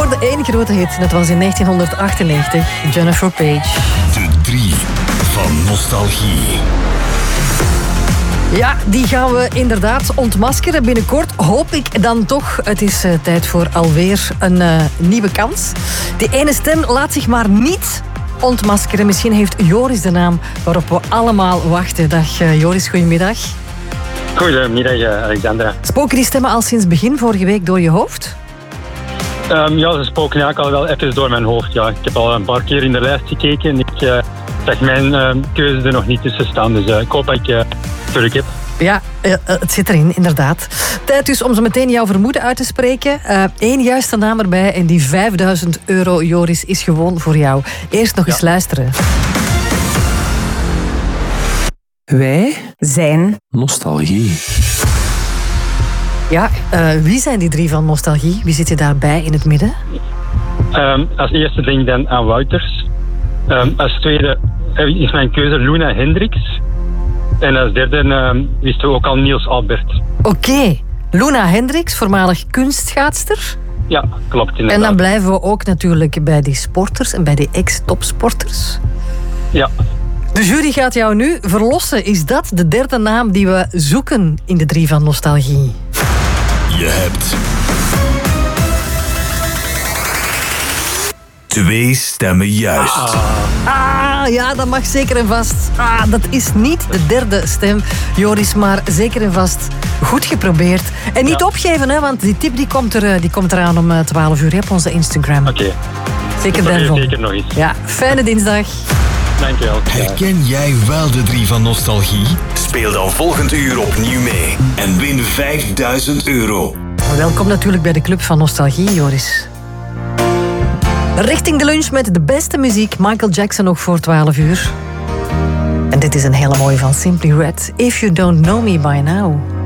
scoorde één grote hit. Dat was in 1998, Jennifer Page. De 3 van Nostalgie. Ja, die gaan we inderdaad ontmaskeren binnenkort. Hoop ik dan toch. Het is tijd voor alweer een nieuwe kans. Die ene stem laat zich maar niet ontmaskeren. Misschien heeft Joris de naam waarop we allemaal wachten. Dag Joris, goedemiddag. Goedemiddag, Alexandra. Spoken die stemmen al sinds begin vorige week door je hoofd? Ja, ze spoken eigenlijk al wel even door mijn hoofd. Ja. Ik heb al een paar keer in de lijst gekeken en ik zag mijn keuze er nog niet tussen staan. Dus ik hoop dat ik terug heb. Ja, het zit erin, inderdaad. Tijd dus om zo meteen jouw vermoeden uit te spreken. Eén juiste naam erbij en die €5.000, Joris, is gewoon voor jou. Eerst nog eens luisteren. Wij zijn Nostalgie. Ja, wie zijn die 3 van Nostalgie? Wie zit je daarbij in het midden? Als eerste denk ik dan aan Wouters. Als tweede is mijn keuze Luna Hendricks. En als derde wisten we ook al Niels Albert. Oké. Luna Hendricks, voormalig kunstschaatster. Ja, klopt inderdaad. En dan blijven we ook natuurlijk bij die sporters en bij die ex-topsporters. Ja. De jury gaat jou nu verlossen. Is dat de derde naam die we zoeken in de 3 van Nostalgie? Je hebt 2 stemmen juist. Ja, dat mag zeker en vast. Dat is niet de derde stem, Joris, maar zeker en vast goed geprobeerd. En niet opgeven, hè, want die tip die komt eraan om 12 uur op onze Instagram. Oké. Zeker daarvan. Zeker nog eens. Ja, fijne dinsdag. Dankjewel. Herken jij wel de 3 van Nostalgie? Speel dan volgend uur opnieuw mee en win €5.000. Welkom natuurlijk bij de Club van Nostalgie, Joris. Richting de lunch met de beste muziek. Michael Jackson nog voor 12 uur. En dit is een hele mooie van Simply Red. If You Don't Know Me By Now.